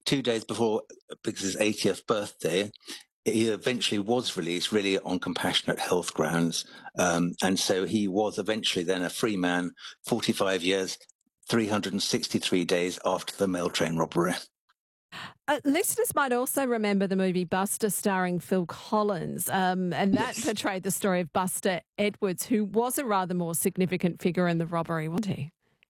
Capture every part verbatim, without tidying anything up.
two days before Biggs's eightieth birthday, he eventually was released, really on compassionate health grounds. Um, and so he was eventually then a free man, forty-five years, three hundred sixty-three days after the mail train robbery. Uh, listeners might also remember the movie Buster starring Phil Collins, um, and that Yes. portrayed the story of Buster Edwards, who was a rather more significant figure in the robbery, wasn't he?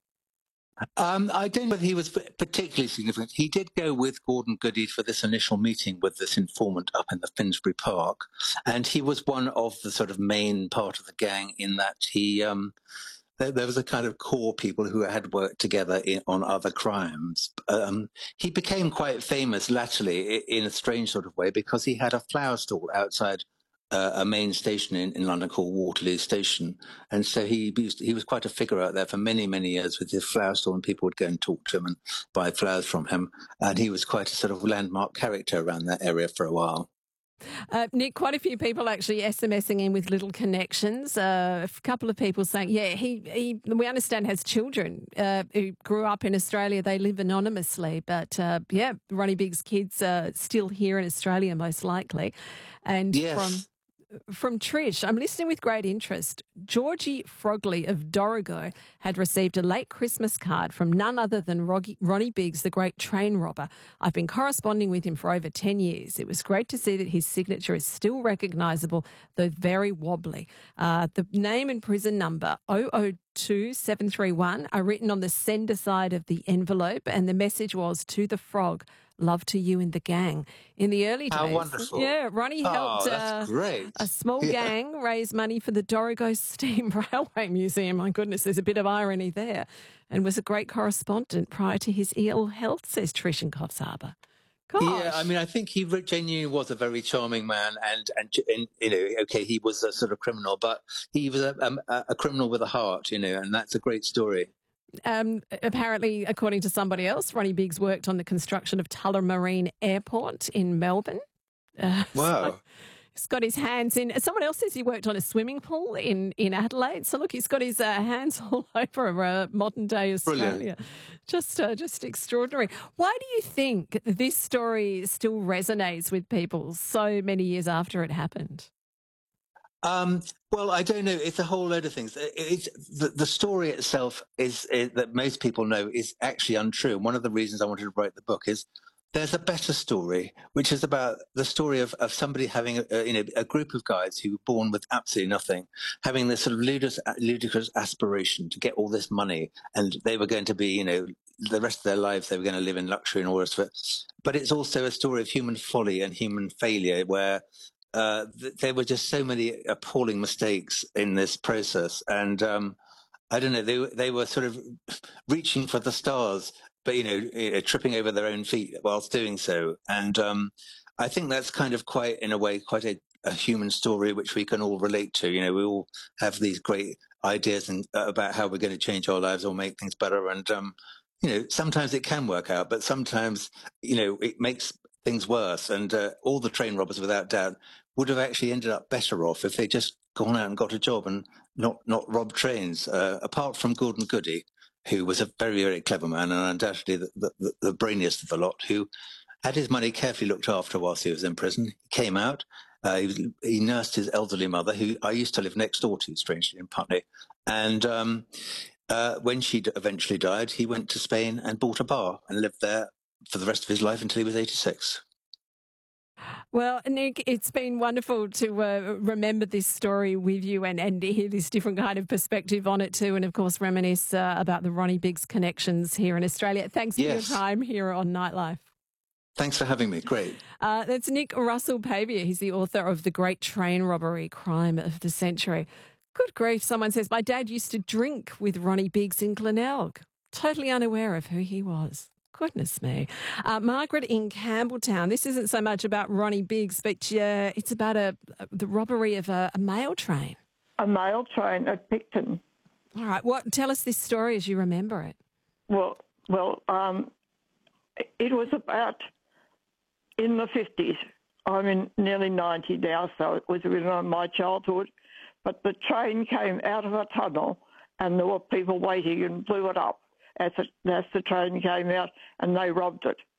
Um, I don't know if he was particularly significant. He did go with Gordon Goody for this initial meeting with this informant up in the Finsbury Park, and he was one of the sort of main part of the gang in that he um, there, there was a kind of core people who had worked together in, on other crimes. Um, he became quite famous latterly in a strange sort of way because he had a flower stall outside uh, a main station in, in London called Waterloo Station. And so he used, he was quite a figure out there for many, many years with his flower stall, and people would go and talk to him and buy flowers from him. And he was quite a sort of landmark character around that area for a while. Uh, Nick, quite a few people actually SMSing in with little connections. Uh, a couple of people saying, yeah, he, he we understand has children uh, who grew up in Australia. They live anonymously. But, uh, yeah, Ronnie Biggs' kids are still here in Australia, most likely. And Yes. from... From Trish, I'm listening with great interest. Georgie Frogley of Dorrigo had received a late Christmas card from none other than Ronnie Biggs, the great train robber. I've been corresponding with him for over ten years. It was great to see that his signature is still recognisable, though very wobbly. Uh, the name and prison number, zero zero two seven three one, are written on the sender side of the envelope, and the message was, to the frog, love to you and the gang. In the early days, How wonderful. yeah, Ronnie helped Oh, that's uh, great. a small Yeah. gang raise money for the Dorrigo Steam Railway Museum. My goodness, there's a bit of irony there. And was a great correspondent prior to his ill health, says Trish in Coffs Harbour. Gosh. Yeah, I mean, I think he genuinely was a very charming man, and, and and you know, okay, he was a sort of criminal, but he was a, a, a criminal with a heart, you know, and that's a great story. Um, apparently, according to somebody else, Ronnie Biggs worked on the construction of Tullamarine Airport in Melbourne. Uh, Wow. So he's got his hands in. Someone else says he worked on a swimming pool in, in Adelaide. So look, he's got his uh, hands all over uh, modern day Australia. Brilliant. Just, uh, just extraordinary. Why do you think this story still resonates with people so many years after it happened? Um, well, I don't know. It's a whole load of things. It's the, the story itself is, is that most people know is actually untrue. And one of the reasons I wanted to write the book is there's a better story, which is about the story of, of somebody having a, you know, a group of guys who were born with absolutely nothing, having this sort of ludicrous, ludicrous aspiration to get all this money, and they were going to be, you know, the rest of their lives they were going to live in luxury and all this. But it's also a story of human folly and human failure, where uh, th- there were just so many appalling mistakes in this process, and um, I don't know, they they were sort of reaching for the stars, but you know, you know, tripping over their own feet whilst doing so. And um, I think that's kind of quite, in a way, quite a, a human story which we can all relate to. You know, we all have these great ideas and uh, about how we're going to change our lives or make things better. And um, you know, sometimes it can work out, but sometimes, you know, it makes things worse. And uh, all the train robbers, without doubt, would have actually ended up better off if they just gone out and got a job and not not rob trains. Uh, apart from Gordon Goody, who was a very, very clever man and undoubtedly the, the, the brainiest of the lot, who had his money carefully looked after whilst he was in prison. He came out. Uh, he, was, he nursed his elderly mother, who I used to live next door to, strangely, in Putney. And um, uh, when she eventually died, he went to Spain and bought a bar and lived there for the rest of his life until he was eighty-six. Well, Nick, it's been wonderful to uh, remember this story with you and, and hear this different kind of perspective on it too, and of course reminisce uh, about the Ronnie Biggs connections here in Australia. Thanks for Yes. your time here on Nightlife. Thanks for having me. Great. Uh, that's Nick Russell Pavia. He's the author of The Great Train Robbery, Crime of the Century. Good grief, someone says, my dad used to drink with Ronnie Biggs in Glenelg. Totally unaware of who he was. Goodness me. Uh, Margaret in Campbelltown, this isn't so much about Ronnie Biggs, but uh, it's about a, the robbery of a, a mail train. A mail train at Picton. All right. What? Tell us this story as you remember it. Well, well, um, it was about in the fifties. I'm in nearly ninety now, so it was written on my childhood. But the train came out of a tunnel and there were people waiting and blew it up as, it, as the train came out, and they robbed it.